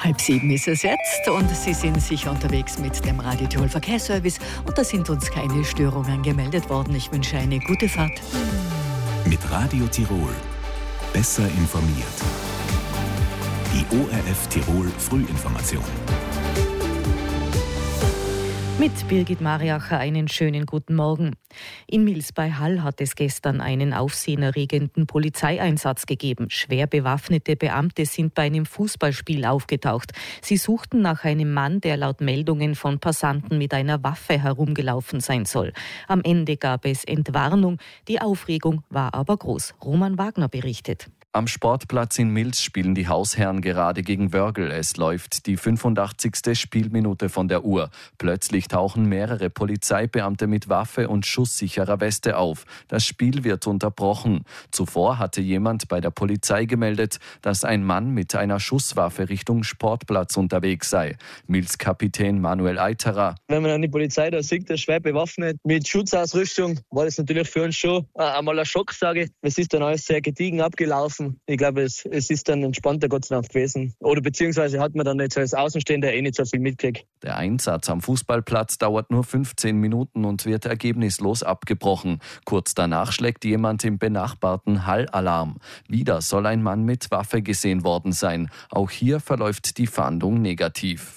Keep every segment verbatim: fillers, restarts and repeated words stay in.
Halb sieben ist es jetzt und Sie sind sicher unterwegs mit dem Radio Tirol Verkehrsservice und da sind uns keine Störungen gemeldet worden. Ich wünsche eine gute Fahrt. Mit Radio Tirol besser informiert. Die O R F Tirol Frühinformation. Mit Birgit Mariacher einen schönen guten Morgen. In Mils bei Hall hat es gestern einen aufsehenerregenden Polizeieinsatz gegeben. Schwer bewaffnete Beamte sind bei einem Fußballspiel aufgetaucht. Sie suchten nach einem Mann, der laut Meldungen von Passanten mit einer Waffe herumgelaufen sein soll. Am Ende gab es Entwarnung. Die Aufregung war aber groß. Roman Wagner berichtet. Am Sportplatz in Mils spielen die Hausherren gerade gegen Wörgl. Es läuft die fünfundachtzigste Spielminute von der Uhr. Plötzlich tauchen mehrere Polizeibeamte mit Waffe und schusssicherer Weste auf. Das Spiel wird unterbrochen. Zuvor hatte jemand bei der Polizei gemeldet, dass ein Mann mit einer Schusswaffe Richtung Sportplatz unterwegs sei. Mils-Kapitän Manuel Eiterer. Wenn man dann die Polizei da sieht, der schwer bewaffnet mit Schutzausrüstung, war das natürlich für uns schon einmal ein Schock, sage ich. Es ist dann alles sehr gediegen abgelaufen. Ich glaube, es, es ist dann entspannter Gott sei Dank gewesen. Oder beziehungsweise hat man dann jetzt als Außenstehender eh nicht so viel mitgekriegt. Der Einsatz am Fußballplatz dauert nur fünfzehn Minuten und wird ergebnislos abgebrochen. Kurz danach schlägt jemand im benachbarten Hall Alarm. Wieder soll ein Mann mit Waffe gesehen worden sein. Auch hier verläuft die Fahndung negativ.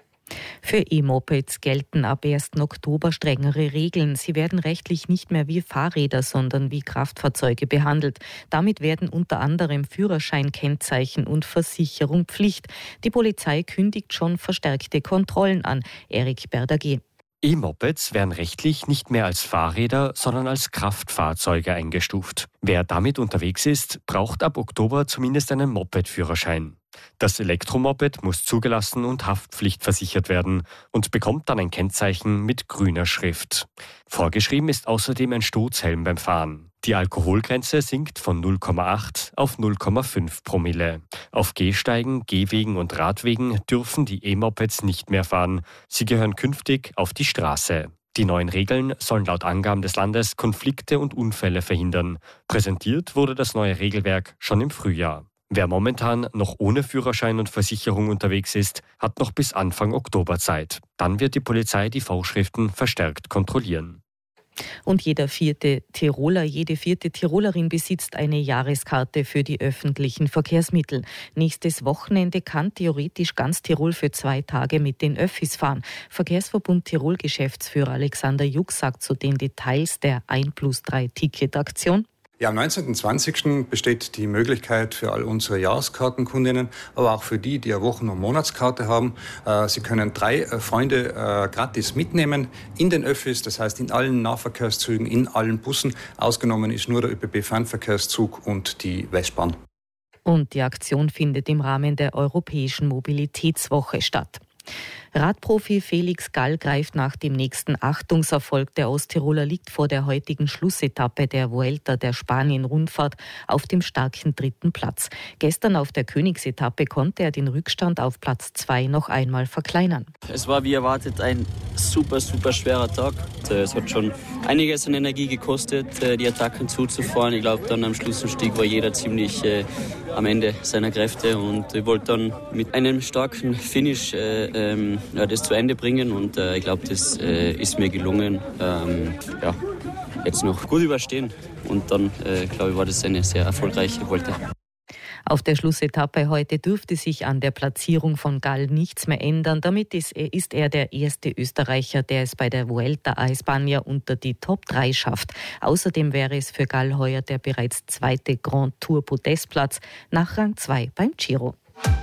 Für E-Mopeds gelten ab ersten Oktober strengere Regeln. Sie werden rechtlich nicht mehr wie Fahrräder, sondern wie Kraftfahrzeuge behandelt. Damit werden unter anderem Führerschein, Kennzeichen und Versicherung Pflicht. Die Polizei kündigt schon verstärkte Kontrollen an. Erik Berdager. E-Mopeds werden rechtlich nicht mehr als Fahrräder, sondern als Kraftfahrzeuge eingestuft. Wer damit unterwegs ist, braucht ab Oktober zumindest einen Moped-Führerschein. Das Elektromoped muss zugelassen und haftpflichtversichert werden und bekommt dann ein Kennzeichen mit grüner Schrift. Vorgeschrieben ist außerdem ein Sturzhelm beim Fahren. Die Alkoholgrenze sinkt von null Komma acht auf null Komma fünf Promille. Auf Gehsteigen, Gehwegen und Radwegen dürfen die E-Mopeds nicht mehr fahren. Sie gehören künftig auf die Straße. Die neuen Regeln sollen laut Angaben des Landes Konflikte und Unfälle verhindern. Präsentiert wurde das neue Regelwerk schon im Frühjahr. Wer momentan noch ohne Führerschein und Versicherung unterwegs ist, hat noch bis Anfang Oktober Zeit. Dann wird die Polizei die Vorschriften verstärkt kontrollieren. Und jeder vierte Tiroler, jede vierte Tirolerin besitzt eine Jahreskarte für die öffentlichen Verkehrsmittel. Nächstes Wochenende kann theoretisch ganz Tirol für zwei Tage mit den Öffis fahren. Verkehrsverbund Tirol Geschäftsführer Alexander Juck sagt zu den Details der eins plus drei Ticket-Aktion. Ja, am neunzehnten und zwanzigsten besteht die Möglichkeit für all unsere Jahreskartenkundinnen, aber auch für die, die eine Wochen- und Monatskarte haben. Äh, sie können drei äh, Freunde äh, gratis mitnehmen in den Öffis, das heißt in allen Nahverkehrszügen, in allen Bussen. Ausgenommen ist nur der ÖBB-Fernverkehrszug und die Westbahn. Und die Aktion findet im Rahmen der Europäischen Mobilitätswoche statt. Radprofi Felix Gall greift nach dem nächsten Achtungserfolg. Der Osttiroler liegt vor der heutigen Schlussetappe der Vuelta der Spanien-Rundfahrt auf dem starken dritten Platz. Gestern auf der Königsetappe konnte er den Rückstand auf Platz zwei noch einmal verkleinern. Es war wie erwartet ein super, super schwerer Tag. Es hat schon einiges an Energie gekostet, die Attacken zuzufahren. Ich glaube, dann am Schlussanstieg war jeder ziemlich äh, am Ende seiner Kräfte und ich wollte dann mit einem starken Finish äh, ähm, ja, das zu Ende bringen und äh, ich glaube, das äh, ist mir gelungen. Ähm, ja, jetzt noch gut überstehen und dann, äh, glaube ich, war das eine sehr erfolgreiche Vuelta. Auf der Schlussetappe heute dürfte sich an der Platzierung von Gall nichts mehr ändern. Damit ist er, ist er der erste Österreicher, der es bei der Vuelta a España unter die Top drei schafft. Außerdem wäre es für Gall heuer der bereits zweite Grand Tour Podestplatz nach Rang zwei beim Giro.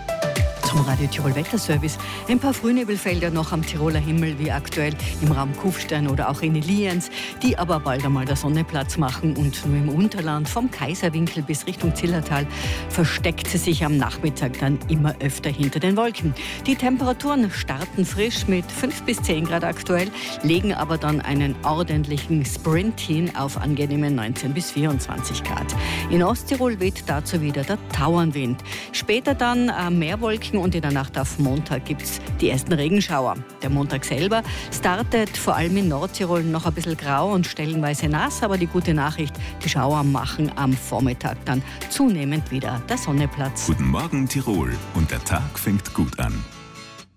Zum Radio Tirol Wetterservice. Ein paar Frühnebelfelder noch am Tiroler Himmel, wie aktuell im Raum Kufstein oder auch in Lienz, die aber bald einmal der Sonne Platz machen und nur im Unterland vom Kaiserwinkel bis Richtung Zillertal versteckt sie sich am Nachmittag dann immer öfter hinter den Wolken. Die Temperaturen starten frisch mit fünf bis zehn Grad aktuell, legen aber dann einen ordentlichen Sprint hin auf angenehme neunzehn bis vierundzwanzig Grad. In Osttirol weht dazu wieder der Tauernwind. Später dann äh, mehr Wolken Wolken und in der Nacht auf Montag gibt es die ersten Regenschauer. Der Montag selber startet vor allem in Nordtirol noch ein bisschen grau und stellenweise nass, aber die gute Nachricht, die Schauer machen am Vormittag dann zunehmend wieder der Sonne Platz. Guten Morgen Tirol und der Tag fängt gut an.